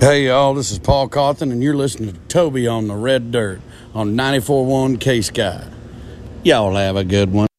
Hey y'all, this is Paul Cawthon, and you're listening to Toby on the Red Dirt on 94.1 K-Sky. Y'all have a good one.